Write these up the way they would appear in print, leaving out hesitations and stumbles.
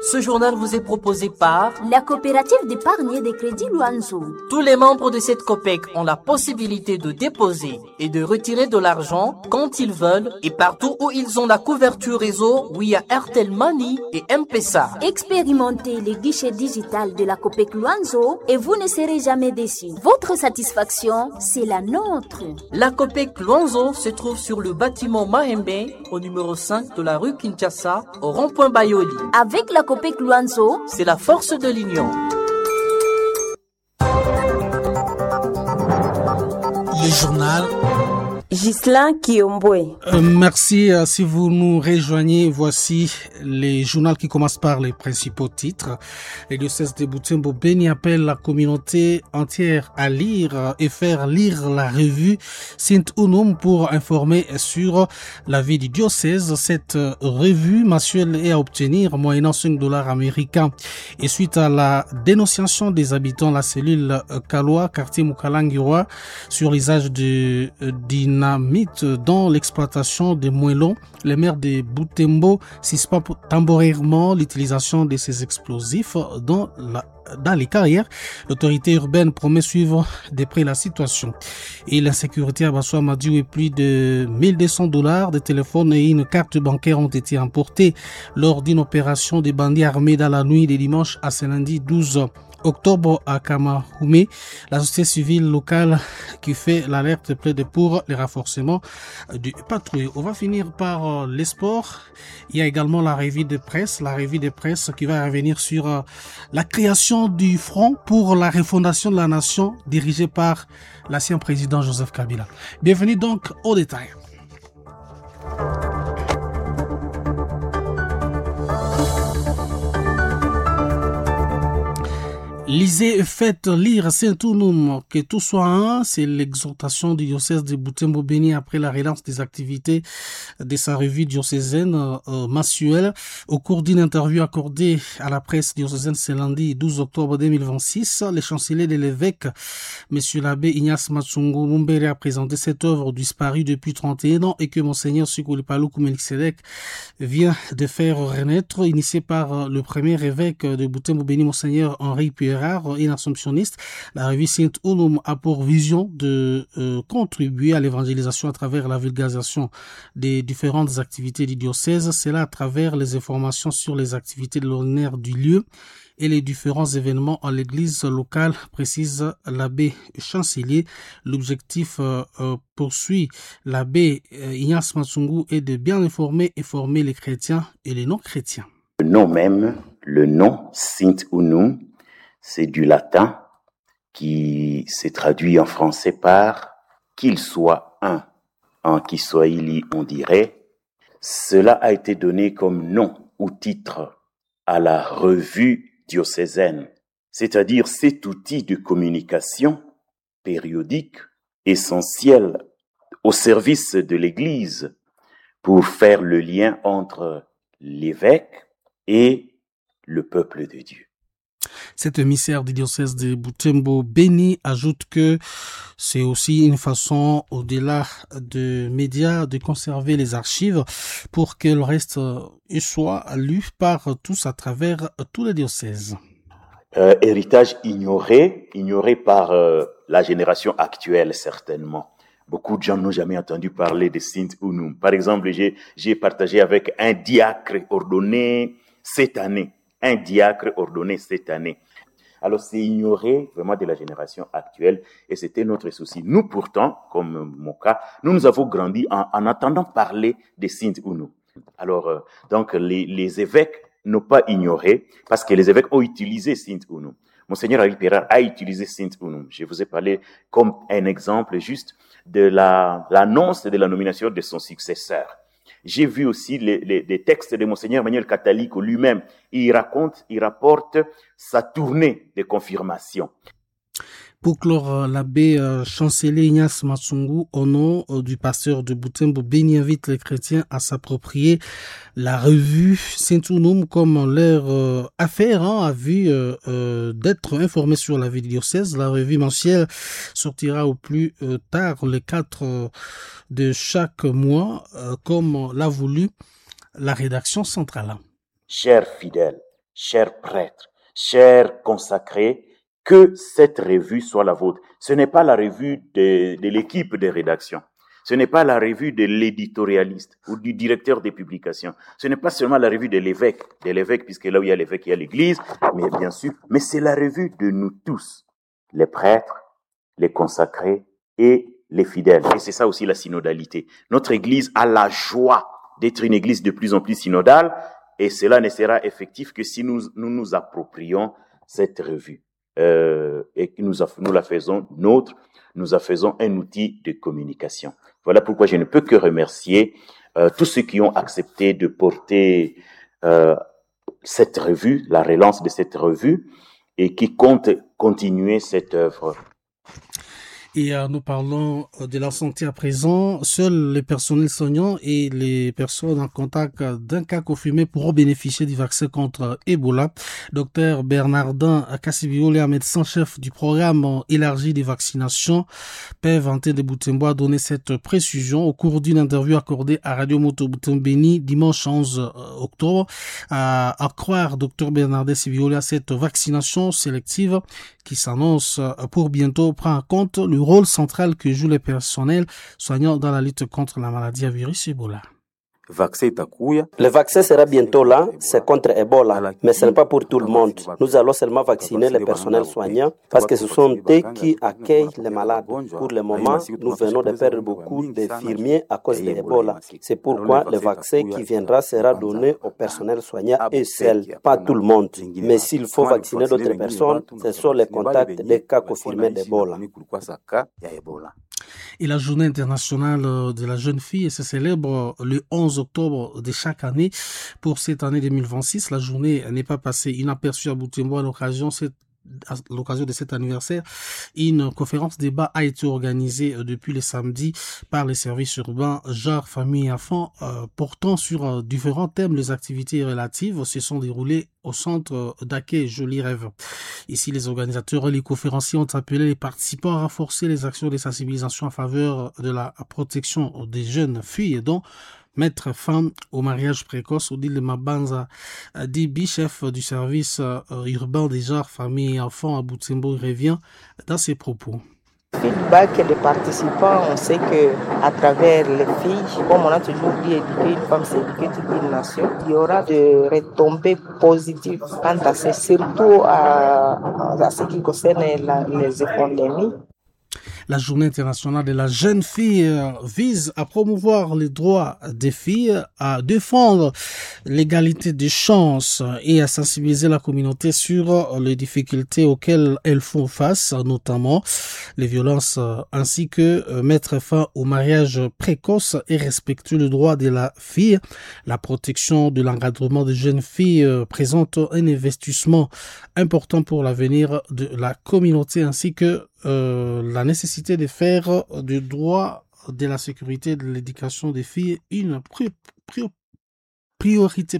Ce journal vous est proposé par la coopérative d'épargne et de crédit Luanzo. Tous les membres de cette COPEC ont la possibilité de déposer et de retirer de l'argent quand ils veulent et partout où ils ont la couverture réseau via Airtel Money et M-Pesa. Expérimentez les guichets digital de la COPEC Luanzo et vous ne serez jamais déçus. Votre satisfaction, c'est la nôtre. La COPEC Luanzo se trouve sur le bâtiment Mahembe au numéro 5 de la rue Kinshasa au rond-point Bayoli. Avec la COPEC Luanzo, c'est la force de l'union. Le journal Ghislain Kiombwe. Merci. Si vous nous rejoignez, voici les journaux qui commencent par les principaux titres. Le diocèse de Butembo Beni appelle la communauté entière à lire et faire lire la revue Sint Unum pour informer sur la vie du diocèse. Cette revue mensuelle est à obtenir moyennant $5 américains. Et suite à la dénonciation des habitants de la cellule Kaloa, quartier Mukalangiwa, sur l'usage de dynamite dans l'exploitation des moellons, les maires de Butembo suspendent temporairement l'utilisation de ces explosifs dans les carrières. L'autorité urbaine promet suivre de près la situation. Et l'insécurité à Bassou Amadiou et plus de $1,200 de téléphones et une carte bancaire ont été emportés lors d'une opération des bandits armés dans la nuit de dimanche à ce lundi 12 octobre à Kamahoumé. La société civile locale qui fait l'alerte plaide pour les renforcements du patrouille. On va finir par les sports. Il y a également la revue de presse qui va revenir sur la création du Front pour la refondation de la nation dirigé par l'ancien président Joseph Kabila. Bienvenue donc au détail. Lisez et faites lire Saint Unum, que tout soit un, c'est l'exhortation du diocèse de Butembo Beni après la relance des activités de sa revue diocésaine mensuelle. Au cours d'une interview accordée à la presse diocésaine ce lundi 12 octobre 2026, le chancelier de l'évêque, monsieur l'abbé Ignace Matsungu Mumbere, a présenté cette œuvre disparue depuis 31 ans et que monseigneur Sikuli Paluku Melkisedek vient de faire renaître, initié par le premier évêque de Butembo Beni, monseigneur Henri Pierre et un assomptionniste. La revue Saint Unum a pour vision de contribuer à l'évangélisation à travers la vulgarisation des différentes activités du diocèse, cela à travers les informations sur les activités de l'ordinaire du lieu et les différents événements à l'église locale, précise l'abbé chancelier. L'objectif poursuit l'abbé Ignace Matsungu est de bien informer et former les chrétiens et les non-chrétiens. Le nom même, le nom Saint Unum, c'est du latin qui s'est traduit en français par « qu'il soit un ». En Kiswahili, on dirait « cela a été donné comme nom ou titre à la revue diocésaine », c'est-à-dire cet outil de communication périodique essentiel au service de l'Église pour faire le lien entre l'évêque et le peuple de Dieu. Cet émissaire du diocèse de Butembo Beni ajoute que c'est aussi une façon, au-delà de médias, de conserver les archives pour que le reste soit lu par tous à travers tous les diocèses. Héritage ignoré par la génération actuelle certainement. Beaucoup de gens n'ont jamais entendu parler de Saint Unum. Par exemple, j'ai partagé avec un diacre ordonné cette année. Alors, c'est ignoré vraiment de la génération actuelle et c'était notre souci. Nous, pourtant, comme mon cas, nous avons grandi en entendant parler de Saint Unum. Alors, donc, les évêques n'ont pas ignoré parce que les évêques ont utilisé Saint Unum. Monseigneur Henri Pierre a utilisé Saint Unum. Je vous ai parlé comme un exemple juste de l'annonce de la nomination de son successeur. J'ai vu aussi les textes de Monseigneur Manuel Catalico lui-même. Il rapporte sa tournée de confirmation. Pour clore, l'abbé chancelier Ignace Matsungu, au nom du pasteur de Butembo Beni, invite les chrétiens à s'approprier la revue Saint Unum comme leur affaire a vu d'être informés sur la vie du diocèse. La revue mensuelle sortira au plus tard le 4 de chaque mois, comme l'a voulu la rédaction centrale. Chers fidèles, chers prêtres, chers consacrés, que cette revue soit la vôtre. Ce n'est pas la revue de l'équipe de rédaction. Ce n'est pas la revue de l'éditorialiste ou du directeur des publications. Ce n'est pas seulement la revue de l'évêque, puisque là où il y a l'évêque, il y a l'église, mais bien sûr, mais c'est la revue de nous tous, les prêtres, les consacrés et les fidèles. Et c'est ça aussi la synodalité. Notre église a la joie d'être une église de plus en plus synodale, et cela ne sera effectif que si nous approprions cette revue. Et que nous la faisons nôtre, nous en faisons un outil de communication. Voilà pourquoi je ne peux que remercier tous ceux qui ont accepté de porter cette revue, la relance de cette revue, et qui comptent continuer cette œuvre. Et nous parlons de la santé à présent. Seuls les personnels soignants et les personnes en contact d'un cas confirmé pourront bénéficier du vaccin contre Ebola. Dr Bernardin Kassibiolé, médecin-chef du programme élargi des vaccinations, PEV de Butembo, a donné cette précision au cours d'une interview accordée à Radio Moto Butembeni dimanche 11 octobre. À croire Dr Bernardin Kassibiolé, cette vaccination sélective qui s'annonce pour bientôt prend en compte le rôle central que jouent les personnels soignants dans la lutte contre la maladie à virus Ebola. Le vaccin sera bientôt là, c'est contre Ebola, mais ce n'est pas pour tout le monde. Nous allons seulement vacciner les personnels soignants parce que ce sont eux qui accueillent les malades. Pour le moment, nous venons de perdre beaucoup d'infirmiers à cause de Ebola. C'est pourquoi le vaccin qui viendra sera donné au personnel soignant et seul, pas tout le monde. Mais s'il faut vacciner d'autres personnes, ce sont les contacts des cas confirmés d'Ebola. Et la journée internationale de la jeune fille se célèbre le 11 octobre de chaque année. Pour cette année 2026, la journée n'est pas passée inaperçue à Butembo à l'occasion de cet anniversaire. Une conférence débat a été organisée depuis le samedi par les services urbains genre, famille et enfants portant sur différents thèmes. Les activités relatives se sont déroulées au centre d'accueil Joli Rêve. Ici, les organisateurs et les conférenciers ont appelé les participants à renforcer les actions de sensibilisation en faveur de la protection des jeunes filles, dont mettre fin au mariage précoce. Odile Mabanza Dibi, chef du service urbain des genres, famille et enfants à Butembo, revient dans ses propos. Feedback des participants, on sait que à travers les filles, comme on a toujours dit, éduquer une femme, c'est éduquer toute une nation. Il y aura des retombées positives quant à ça, surtout à ce qui concerne les épidémies. La journée internationale de la jeune fille vise à promouvoir les droits des filles, à défendre l'égalité des chances et à sensibiliser la communauté sur les difficultés auxquelles elles font face, notamment les violences, ainsi que mettre fin au mariage précoce et respecter le droit de la fille. La protection de l'encadrement des jeunes filles présente un investissement important pour l'avenir de la communauté, ainsi que la nécessité de faire du droit de la sécurité et de l'éducation des filles une priorité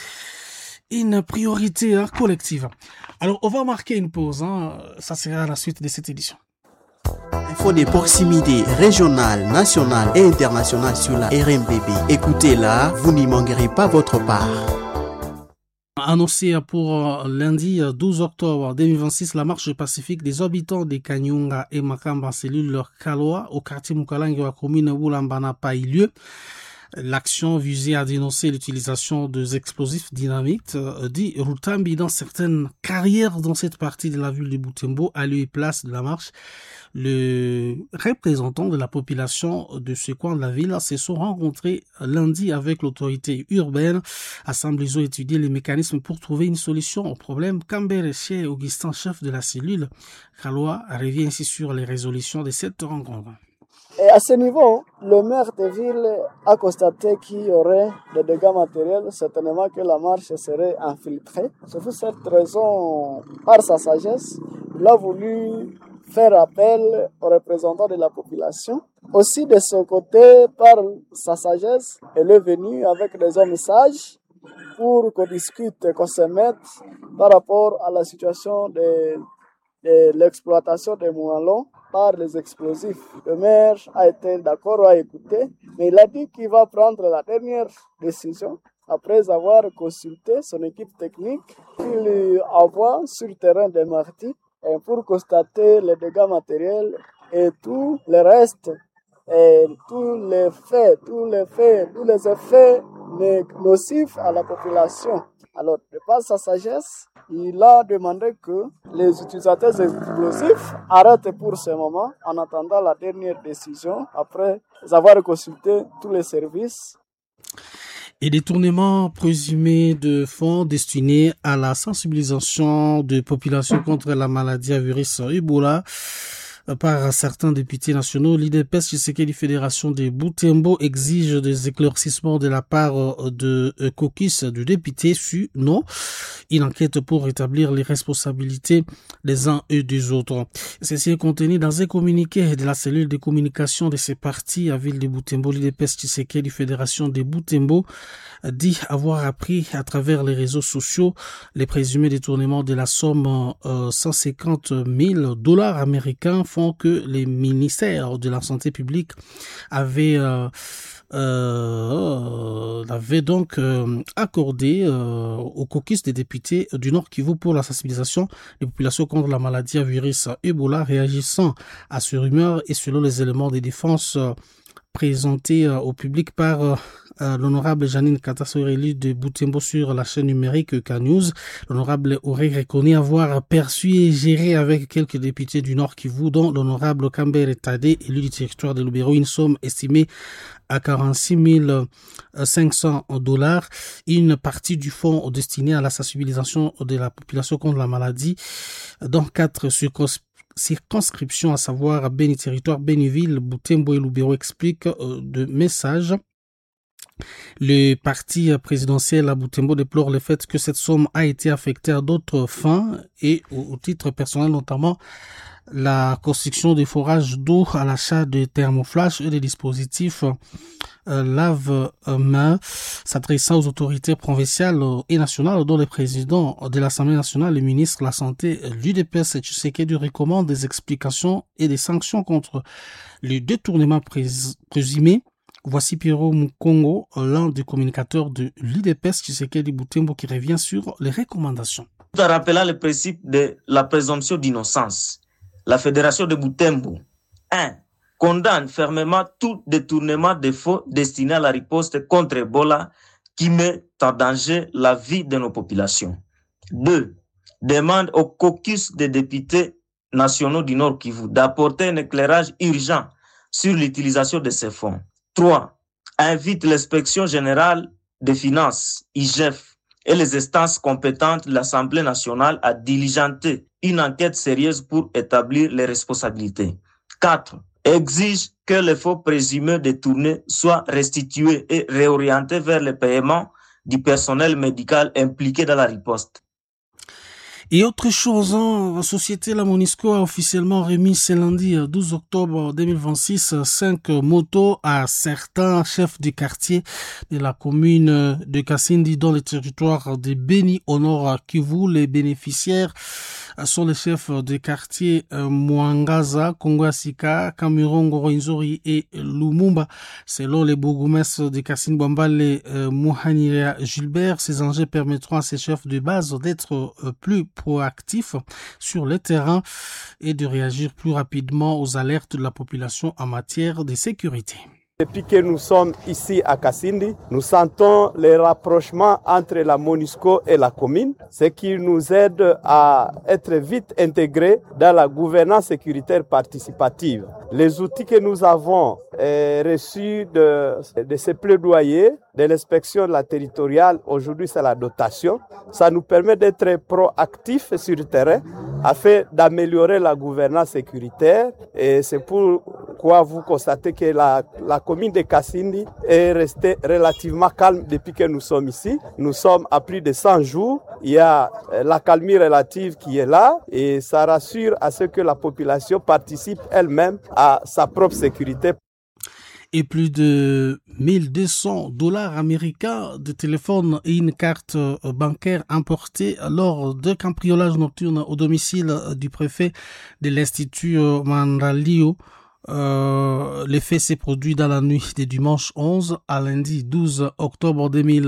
collective. Alors, on va marquer une pause, ça sera la suite de cette édition. Info de proximité régionale, nationale et internationale sur la RMBB. Écoutez-la, vous n'y manquerez pas votre part. Annoncé pour lundi 12 octobre 2026, la marche pacifique des habitants de Kanyunga et Makamba, cellule Kaloa, au quartier Mukalangi de la commune Wulamba n'a pas eu lieu. L'action visait à dénoncer l'utilisation des explosifs dynamites dit Rutambi dans certaines carrières dans cette partie de la ville de Butembo. À lieu et place de la marche, le représentant de la population de ce coin de la ville se sont rencontrés lundi avec l'autorité urbaine. Assemblée, ils ont étudié les mécanismes pour trouver une solution au problème. Camber Chez Augustin, chef de la cellule Kaloa, revient ainsi sur les résolutions de cette rencontre. Et à ce niveau, le maire de ville a constaté qu'il y aurait des dégâts matériels, certainement que la marche serait infiltrée. C'est pour cette raison, par sa sagesse, il a voulu faire appel aux représentants de la population. Aussi, de son côté, par sa sagesse, elle est venue avec des hommes sages pour qu'on discute, qu'on se mette par rapport à la situation de l'exploitation des moellons par les explosifs. Le maire a été d'accord à écouter, mais il a dit qu'il va prendre la dernière décision après avoir consulté son équipe technique, il envoie sur le terrain des martyrs pour constater les dégâts matériels et tout le reste, et tous les effets nocifs à la population. Alors, de par sa sagesse, il a demandé que les utilisateurs explosifs arrêtent pour ce moment en attendant la dernière décision après avoir consulté tous les services. Et détournement présumé de fonds destinés à la sensibilisation de populations contre la maladie à virus Ebola par certains députés nationaux. L'IDPS Tshisekedi Fédération des Butembo exige des éclaircissements de la part de Kokis, du député non. Il enquête pour rétablir les responsabilités des uns et des autres. Ceci est contenu dans un communiqué de la cellule de communication de ces partis à ville de Butembo. L'IDPS Tshisekedi Fédération des Butembo dit avoir appris à travers les réseaux sociaux les présumés détournements de la somme $150,000 américains font que les ministères de la santé publique avaient donc accordé au caucus des députés du Nord Kivu pour la sensibilisation des populations contre la maladie à virus Ebola. Réagissant à ce rumeur et selon les éléments de défense présentés au public par l'honorable Janine Katasoreli de Butembo sur la chaîne numérique K-News, l'honorable aurait reconnu avoir perçu et géré avec quelques députés du Nord Kivu, dont l'honorable Kambere Tade, élu du territoire de Lubero, une somme estimée à $46,500, une partie du fonds destiné à la sensibilisation de la population contre la maladie dans 4 circonscriptions, à savoir Beni Territoire, Beniville, Butembo et Lubero, explique de messages. Le parti présidentiel à Butembo déplore le fait que cette somme a été affectée à d'autres fins et au titre personnel, notamment la construction des forages d'eau, à l'achat de thermoflash et des dispositifs lave-mains, s'adressant aux autorités provinciales et nationales, dont le président de l'Assemblée nationale, le ministre de la Santé, l'UDPS Tshisekedi recommande des explications et des sanctions contre le détournement présumé. Voici Pierrot Mukongo, l'un des communicateurs de l'IDPS Tshisekedi Butembo, qui revient sur les recommandations. Tout en rappelant le principe de la présomption d'innocence, la Fédération de Butembo 1. Condamne fermement tout détournement de fonds destiné à la riposte contre Ebola qui met en danger la vie de nos populations. 2. Demande au caucus des députés nationaux du Nord Kivu d'apporter un éclairage urgent sur l'utilisation de ces fonds. 3. Invite l'inspection générale des finances, IGF, et les instances compétentes de l'Assemblée nationale à diligenter une enquête sérieuse pour établir les responsabilités. 4. Exige que les fonds présumés détournés soient restitués et réorientés vers le paiement du personnel médical impliqué dans la riposte. Et autre chose, la société La Monisco a officiellement remis ce lundi 12 octobre 2026 5 motos à certains chefs du quartier de la commune de Kasindi dans le territoire de Beni au nord Kivu. Les bénéficiaires sont les chefs de quartier Mwangaza, Kongwasika, Kamurongo, Rwenzori et Lumumba. Selon les bourgmestres de Kasindi Bambale, Mouhaniria Gilbert, ces enjeux permettront à ces chefs de base d'être plus proactifs sur le terrain et de réagir plus rapidement aux alertes de la population en matière de sécurité. Depuis que nous sommes ici à Kasindi, nous sentons les rapprochements entre la MONUSCO et la commune, ce qui nous aide à être vite intégrés dans la gouvernance sécuritaire participative. Les outils que nous avons reçus de ces plaidoyers de l'inspection de la territoriale, aujourd'hui c'est la dotation. Ça nous permet d'être proactifs sur le terrain afin d'améliorer la gouvernance sécuritaire, et c'est pourquoi vous constatez que la commune de Kasindi est restée relativement calme depuis que nous sommes ici. Nous sommes à plus de 100 jours. Il y a la calmie relative qui est là et ça rassure à ce que la population participe elle-même à sa propre sécurité. Et plus de $1,200 américains de téléphones et une carte bancaire importée lors de cambriolage nocturne au domicile du préfet de l'Institut Mandalio L'effet s'est produit dans la nuit du dimanche 11 à lundi 12 octobre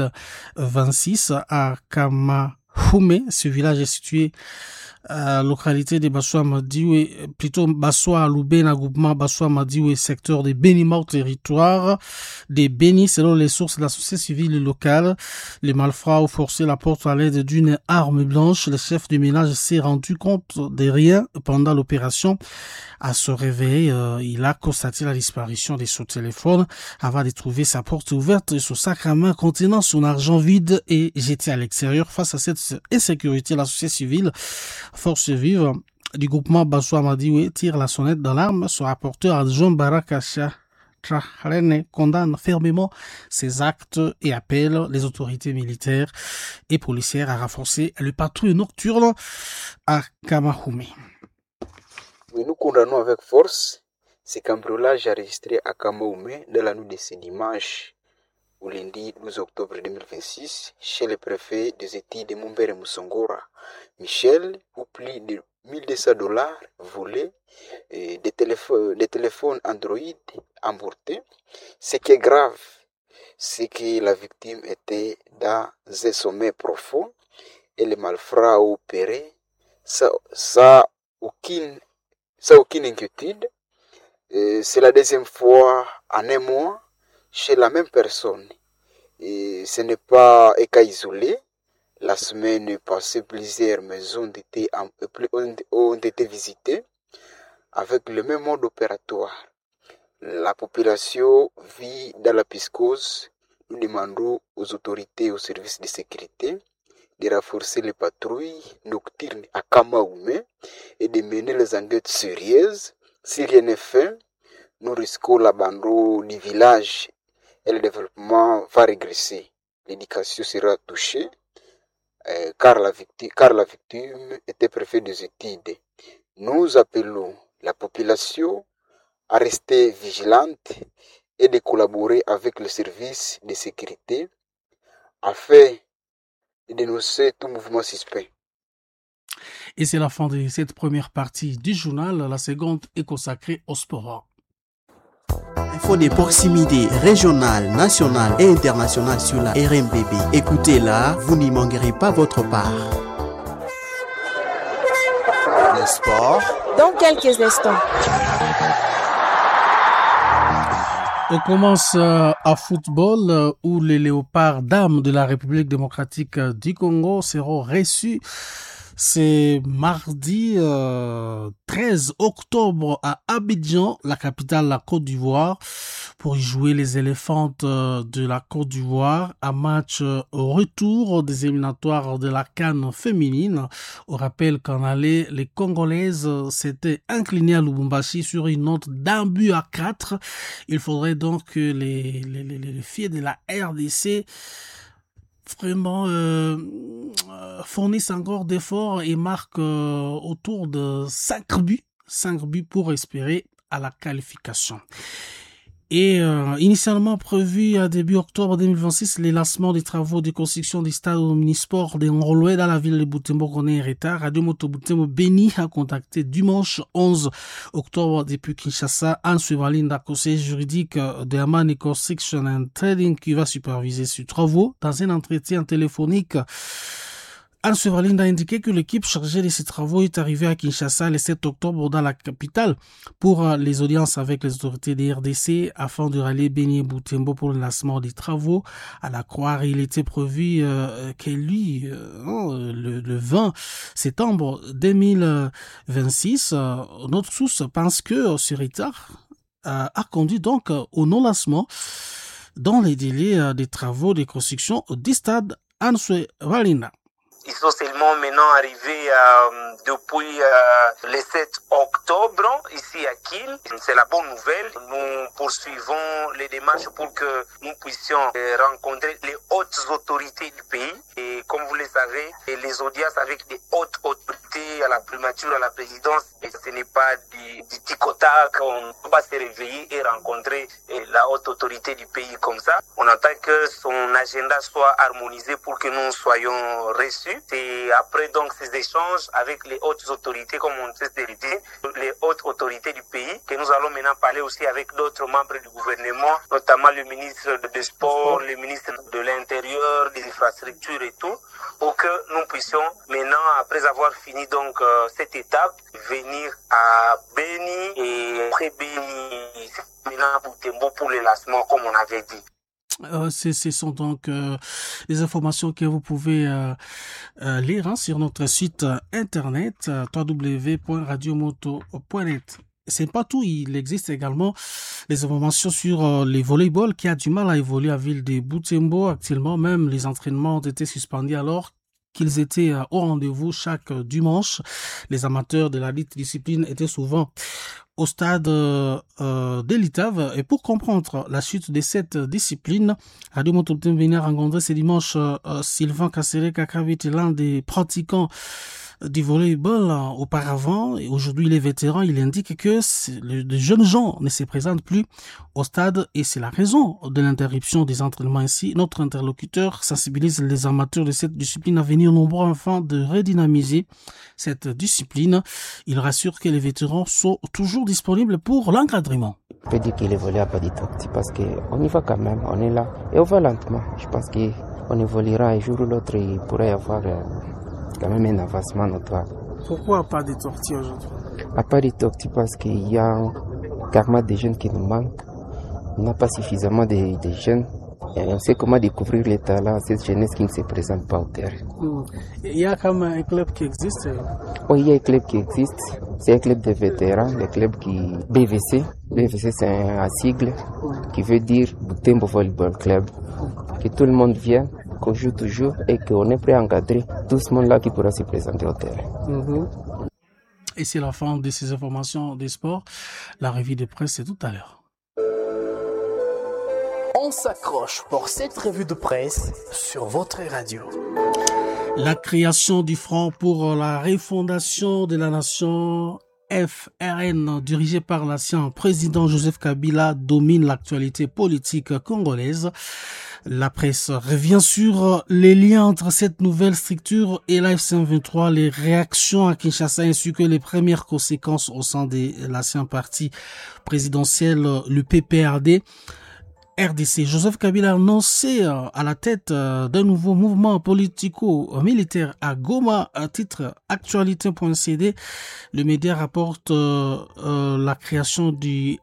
2026 à Kamahume. Ce village est situé à la localité de Bassoa Madiwe, plutôt Bassoa Loubena, groupement Bassoa Madiwe, secteur de Benima au territoire des Béni. Selon les sources de la société civile locale, les malfrats ont forcé la porte à l'aide d'une arme blanche. Le chef du ménage s'est rendu compte de rien pendant l'opération. À se réveiller, il a constaté la disparition de son téléphone avant de trouver sa porte ouverte et son sac à main contenant son argent vide et jeté à l'extérieur. Face à cette insécurité, la société civile, force vive du groupement Bassoa Madiwe, tire la sonnette d'alarme. Son rapporteur adjoint Barakasha Traharene condamne fermement ces actes et appelle les autorités militaires et policières à renforcer le patrouille nocturne à Kamahume. Oui, nous condamnons avec force ces cambriolages enregistrés à Kamahume dans la nuit de ce dimanche au lundi 12 octobre 2026 chez le préfet des États de Mumbere Musongora, Michel, où plus de $1,200 volés, des téléphones Android emportés. Ce qui est grave, c'est que la victime était dans un sommeil profond et les malfrats ont opéré sans aucune inquiétude. C'est la deuxième fois en un mois chez la même personne. Et ce n'est pas un cas isolé. La semaine passée, plusieurs maisons ont été visitées avec le même mode opératoire. La population vit dans la psychose. Nous demandons aux autorités et aux services de sécurité de renforcer les patrouilles nocturnes à Kamahume et de mener les enquêtes sérieuses. Si rien n'est fait, nous risquons l'abandon du village et le développement va régresser. L'éducation sera touchée car la victime était préfet des études. Nous appelons la population à rester vigilante et de collaborer avec le service de sécurité afin de dénoncer tout mouvement suspect. Et c'est la fin de cette première partie du journal. La seconde est consacrée au sport. Infos de proximité régionale, nationale et internationale sur la RMBB. Écoutez-la, vous n'y manquerez pas votre part. Le sport dans quelques instants. On commence à football où les léopards dames de la République démocratique du Congo seront reçus. C'est mardi 13 octobre à Abidjan, la capitale de la Côte d'Ivoire, pour y jouer les éléphantes de la Côte d'Ivoire, un match retour des éliminatoires de la CAN féminine. On rappelle qu'en aller, les Congolaises s'étaient inclinées à Lubumbashi sur une note d'1-4. Il faudrait donc que les filles de la RDC vraiment fournissent encore d'efforts et marquent autour de 5 buts pour espérer à la qualification. Et initialement prévu à début octobre 2026, les lancements des travaux de construction du stade omnisport de Ngolwe dans la ville de Butembo connaît un retard. Radio Moto Butembo Béni a contacté dimanche 11 octobre depuis Kinshasa Anne Suvalinda, conseiller juridique de Amani Construction and Trading, qui va superviser ces travaux. Dans un entretien téléphonique, Anne Suvalinda a indiqué que l'équipe chargée de ces travaux est arrivée à Kinshasa le 7 octobre dans la capitale pour les audiences avec les autorités des RDC afin de rallier Béni et Butembo pour le lancement des travaux. À la croire, il était prévu que lui, le 20 septembre 2026, notre source pense que ce retard a conduit donc au non-lancement dans les délais des travaux de construction du stade Anne Suvalinda. Ils sont seulement maintenant arrivés depuis le 7 octobre ici à Kiel. C'est la bonne nouvelle. Nous poursuivons les démarches pour que nous puissions rencontrer les hautes autorités du pays. Et comme vous le savez, les audiences avec les hautes autorités voter à la primature, à la présidence, et ce n'est pas du tic-au-tac, on ne peut pas se réveiller et rencontrer la haute autorité du pays comme ça. On attend que son agenda soit harmonisé pour que nous soyons reçus. Et après donc ces échanges avec les hautes autorités, comme on sait de le dire, les hautes autorités du pays, que nous allons maintenant parler aussi avec d'autres membres du gouvernement, notamment le ministre des Sports, le ministre de l'Intérieur, des infrastructures et tout, pour que nous puissions maintenant, après avoir fini donc cette étape, venir à Beni et après Beni, maintenant pour Tembo pour le lancement, comme on avait dit. Ce sont donc les informations que vous pouvez lire sur notre site internet www.radiomoto.net. C'est pas tout, il existe également les informations sur les volleyball qui a du mal à évoluer à ville de Butembo. Actuellement, même les entraînements ont été suspendus alors qu'ils étaient au rendez-vous chaque dimanche. Les amateurs de la dite discipline étaient souvent au stade de l'ITAV. Et pour comprendre la suite de cette discipline, Radio Moto Butembo a rencontré ce dimanche Sylvain Kassere-Kakavit, l'un des pratiquants du volleyball auparavant, et aujourd'hui il est vétéran. Il indique que les jeunes gens ne se présentent plus au stade et c'est la raison de l'interruption des entraînements. Ainsi, notre interlocuteur sensibilise les amateurs de cette discipline à venir nombreux afin de redynamiser cette discipline. Il rassure que les vétérans sont toujours disponibles pour l'encadrement. Je peux dire que le volley n'a pas d'état parce qu'on y va quand même, on est là et on va lentement. Je pense qu'on évoluera un jour ou l'autre, il pourrait y avoir quand même un avancement notoire. Pourquoi pas de tortilles aujourd'hui? Pas de tortilles parce qu'il y a carrément des jeunes qui nous manquent. On n'a pas suffisamment de jeunes. Et on sait comment découvrir les talents à cette jeunesse qui ne se présente pas au terrain. Il y a quand même un club qui existe? Oui, il y a un club qui existe. C'est un club de vétérans, le club qui BVC. BVC, c'est un sigle qui veut dire Butembo Volleyball Club. Que tout le monde vienne, qu'on joue toujours et qu'on est prêt à encadrer tout ce monde-là qui pourra se présenter au terrain. Et c'est la fin de ces informations des sports. La revue de presse, c'est tout à l'heure. On s'accroche pour cette revue de presse sur votre radio. La création du Front pour la refondation de la nation FRN, dirigé par l'ancien président Joseph Kabila, domine l'actualité politique congolaise. La presse revient sur les liens entre cette nouvelle structure et l'AFC/M23, les réactions à Kinshasa ainsi que les premières conséquences au sein de l'ancien parti présidentiel, le PPRD. RDC. Joseph Kabila a annoncé à la tête d'un nouveau mouvement politico-militaire à Goma, à titre actualité.cd. Le média rapporte la création du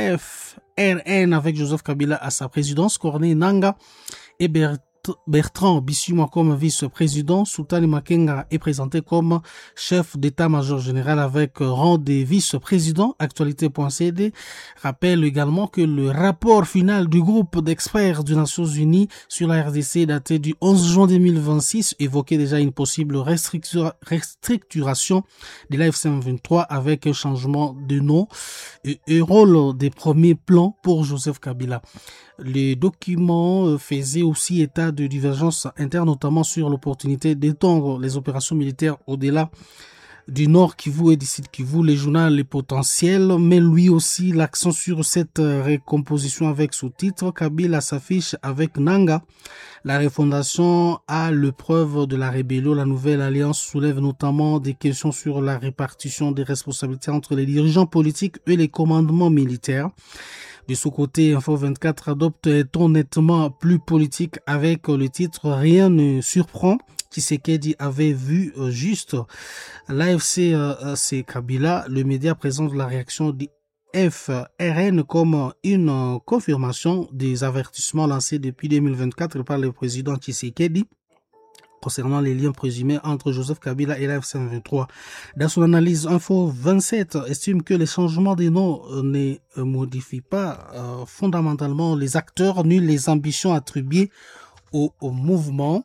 FRN avec Joseph Kabila à sa présidence, Corneille Nangaa et Bertrand Bissuma comme vice-président. Sultani Makenga est présenté comme chef d'état-major général avec rang de vice-président. Actualité.cd rappelle également que le rapport final du groupe d'experts des Nations Unies sur la RDC daté du 11 juin 2026 évoquait déjà une possible restructuration de l'AFC/M23 avec un changement de nom et rôle des premiers plans pour Joseph Kabila. Les documents faisaient aussi état de divergences internes, notamment sur l'opportunité d'étendre les opérations militaires au-delà du Nord Kivu et du Sud Kivu. Les journaux Les Potentiels met lui aussi l'accent sur cette recomposition avec sous-titre. Kabila s'affiche avec Nangaa. La refondation à l'épreuve de la rébellion. La nouvelle alliance soulève notamment des questions sur la répartition des responsabilités entre les dirigeants politiques et les commandements militaires. De son côté, Info 24 adopte un ton nettement plus politique avec le titre « Rien ne surprend ». Tshisekedi avait vu juste. L'AFC, c'est Kabila. Le média présente la réaction du FRN comme une confirmation des avertissements lancés depuis 2024 par le président Tshisekedi concernant les liens présumés entre Joseph Kabila et l'AFC/M23. Dans son analyse, Info 27 estime que les changements des noms ne modifient pas fondamentalement les acteurs ni les ambitions attribuées au mouvement.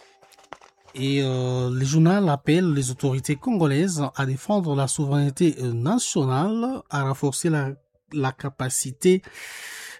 Et le journal appelle les autorités congolaises à défendre la souveraineté nationale, à renforcer la capacité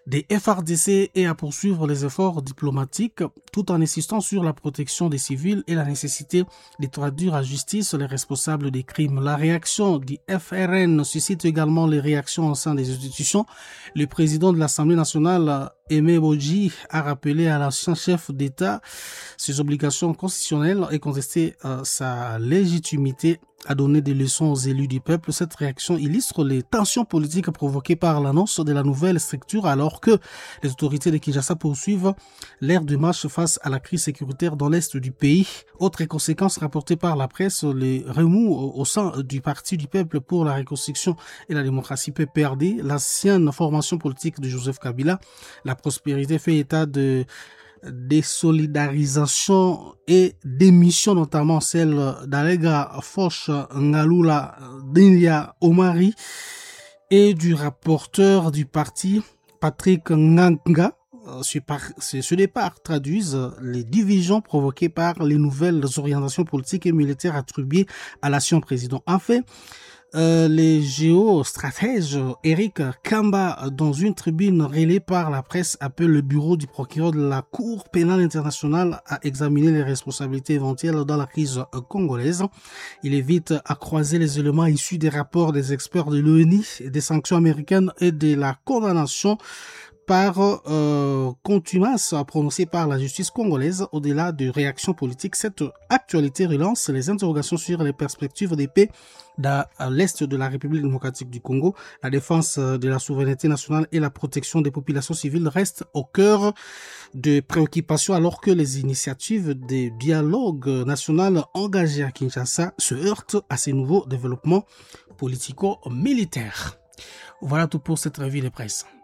des FRDC et à poursuivre les efforts diplomatiques tout en insistant sur la protection des civils et la nécessité de traduire à justice les responsables des crimes. La réaction du FRN suscite également les réactions au sein des institutions. Le président de l'Assemblée nationale, Aimé Boji, a rappelé à l'ancien chef d'État ses obligations constitutionnelles et contesté sa légitimité à donner des leçons aux élus du peuple. Cette réaction illustre les tensions politiques provoquées par l'annonce de la nouvelle structure alors que les autorités de Kinshasa poursuivent l'ère de marche face à la crise sécuritaire dans l'est du pays. Autre conséquence rapportée par la presse, les remous au sein du Parti du peuple pour la reconstruction et la démocratie PPRD, l'ancienne formation politique de Joseph Kabila. La prospérité fait état de désolidarisation et d'émissions, notamment celle d'Alega Foch Ngalula Dinya Omari et du rapporteur du parti Patrick Nganga. Ce départ traduisent les divisions provoquées par les nouvelles orientations politiques et militaires attribuées à l'ancien président. En fait, les géostratèges Eric Kamba, dans une tribune relayée par la presse, appelle le bureau du procureur de la Cour pénale internationale à examiner les responsabilités éventuelles dans la crise congolaise. Il évite à croiser les éléments issus des rapports des experts de l'ONU, des sanctions américaines et de la condamnation par contumace prononcée par la justice congolaise. Au-delà de réactions politiques, cette actualité relance les interrogations sur les perspectives de paix dans l'est de la République démocratique du Congo. La défense de la souveraineté nationale et la protection des populations civiles restent au cœur de préoccupations alors que les initiatives de dialogue national engagées à Kinshasa se heurtent à ces nouveaux développements politico-militaires. Voilà tout pour cette revue de presse.